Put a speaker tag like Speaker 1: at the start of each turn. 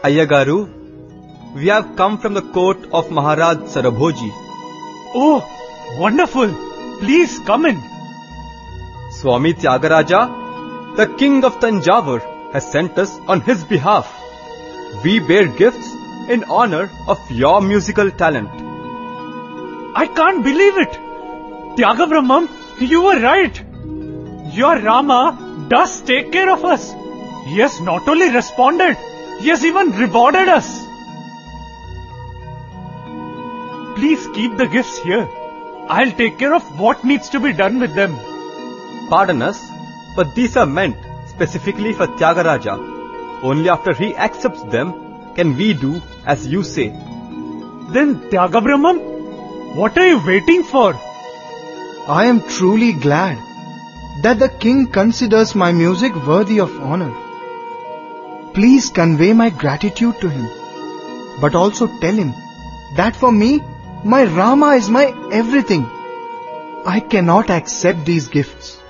Speaker 1: Ayyagaru, we have come from the court of Maharaj Sarabhoji.
Speaker 2: Oh, wonderful. Please come in.
Speaker 1: Swami Tyagaraja, the king of Tanjavur, has sent us on his behalf. We bear gifts in honor of your musical talent.
Speaker 2: I can't believe it. Tyagabrahmam, you were right. Your Rama does take care of us. He has not only responded, he has even rewarded us. Please keep the gifts here. I'll take care of what needs to be done with them.
Speaker 1: Pardon us, but these are meant specifically for Tyagaraja. Only after he accepts them can we do as you say.
Speaker 2: Then Tyagabrahmam, what are you waiting for?
Speaker 3: I am truly glad that the king considers my music worthy of honor. Please convey my gratitude to him, but also tell him that for me, my Rama is my everything. I cannot accept these gifts.